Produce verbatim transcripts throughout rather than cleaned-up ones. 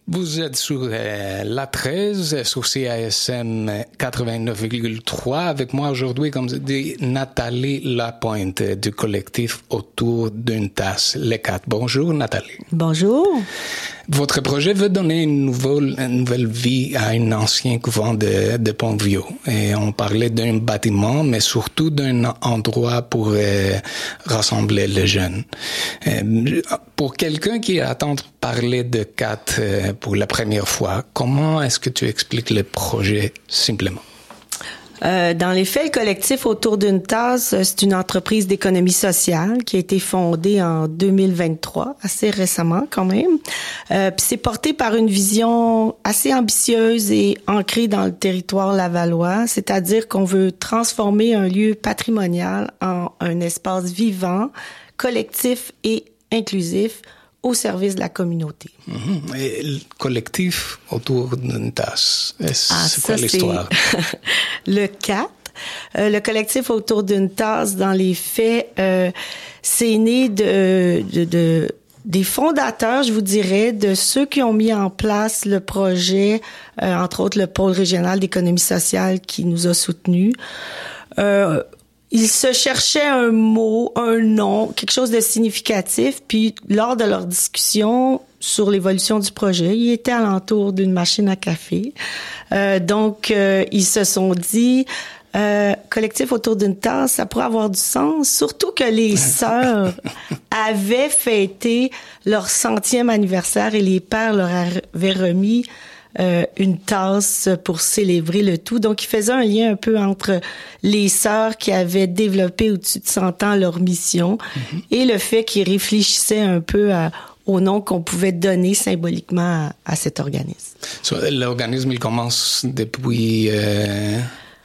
Vous êtes sur euh, la treize, sur C A S M quatre-vingt-neuf virgule trois. Avec moi aujourd'hui, comme je dis, Nathalie Lapointe du collectif Autour d'une tasse, les quatre. Bonjour Nathalie. Bonjour. Votre projet veut donner une nouvelle, une nouvelle vie à un ancien couvent de, de Pont-Vieux. Et on parlait d'un bâtiment, mais surtout d'un endroit pour euh, rassembler les jeunes. Euh, pour quelqu'un qui attend parler de C A T euh, pour la première fois, comment est-ce que tu expliques le projet simplement? Euh, dans les faits, le collectif Autour d'une tasse, c'est une entreprise d'économie sociale qui a été fondée en deux mille vingt-trois, assez récemment quand même. Euh, puis c'est porté par une vision assez ambitieuse et ancrée dans le territoire lavallois, c'est-à-dire qu'on veut transformer un lieu patrimonial en un espace vivant, collectif et inclusif au service de la communauté. Mmh. Et le collectif Autour d'une tasse, c'est ah, quoi ça, l'histoire? Le C A T. Euh, le collectif Autour d'une tasse, dans les faits, euh, c'est né de, de, de des fondateurs, je vous dirais, de ceux qui ont mis en place le projet, euh, entre autres le pôle régional d'économie sociale qui nous a soutenus. Euh, Ils se cherchaient un mot, un nom, quelque chose de significatif, puis lors de leur discussion sur l'évolution du projet, ils étaient alentour d'une machine à café. Euh, donc, euh, ils se sont dit, euh, collectif Autour d'une tasse, ça pourrait avoir du sens, surtout que les sœurs avaient fêté leur centième anniversaire et les pères leur avaient remis Euh, une tasse pour célébrer le tout. Donc, il faisait un lien un peu entre les sœurs qui avaient développé au-dessus de cent ans leur mission mm-hmm. et le fait qu'ils réfléchissaient un peu à, au nom qu'on pouvait donner symboliquement à, à cet organisme. So, l'organisme, il commence depuis... Euh...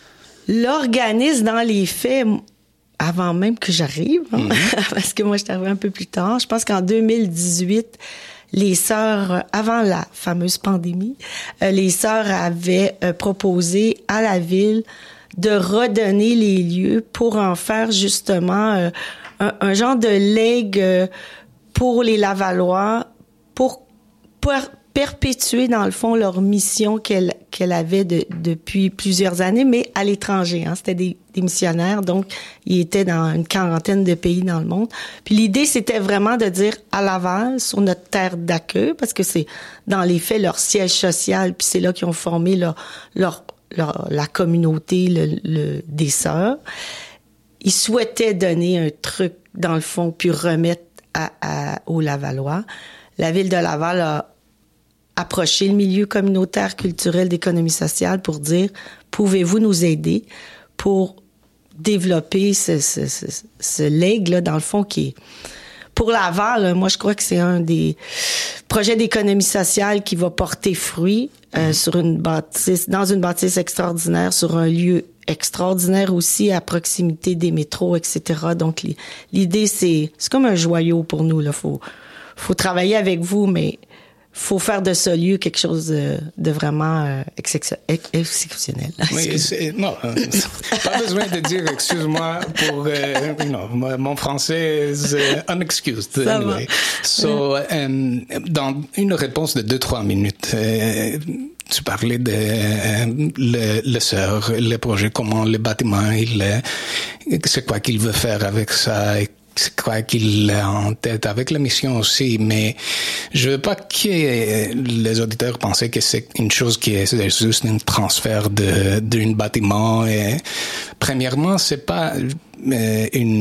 L'organisme, dans les faits, avant même que j'arrive, hein, mm-hmm. parce que moi, je suis arrivée un peu plus tard, je pense qu'en deux mille dix-huit, les sœurs, avant la fameuse pandémie, euh, les sœurs avaient euh, proposé à la ville de redonner les lieux pour en faire justement euh, un, un genre de legs euh, pour les Lavallois, pour, pour perpétuer dans le fond leur mission qu'elle qu'elle avait de, depuis plusieurs années, mais à l'étranger. Hein. C'était des, des missionnaires, donc ils étaient dans une quarantaine de pays dans le monde. Puis l'idée, c'était vraiment de dire à Laval, sur notre terre d'accueil, parce que c'est dans les faits leur siège social, puis c'est là qu'ils ont formé leur, leur, leur la communauté le, le, des sœurs. Ils souhaitaient donner un truc dans le fond, puis remettre à, à, aux Lavallois. La ville de Laval a approcher le milieu communautaire, culturel, d'économie sociale pour dire, pouvez-vous nous aider pour développer ce, ce, ce, ce legs-là, dans le fond, qui est... Pour Laval, là, moi, je crois que c'est un des projets d'économie sociale qui va porter fruit euh, mmh. sur une bâtisse, dans une bâtisse extraordinaire, sur un lieu extraordinaire aussi, à proximité des métros, et cetera. Donc, l'idée, c'est... C'est comme un joyau pour nous, là. Faut, faut travailler avec vous, mais... faut faire de ce lieu quelque chose de, de vraiment euh, exceptionnel. Oui, c'est, non, pas besoin de dire excuse-moi pour euh, non, mon français est uh, unexcused. Ça anyway. va. So, um, dans une réponse de deux trois minutes, euh, tu parlais de euh, le, le sœur, le projet, comment le bâtiment, il, c'est quoi qu'il veut faire avec ça. Et c'est quoi qu'il a en tête avec la mission aussi, mais je veux pas que les auditeurs pensent que c'est une chose qui est juste un transfert de d'un bâtiment. Et premièrement, c'est pas euh, une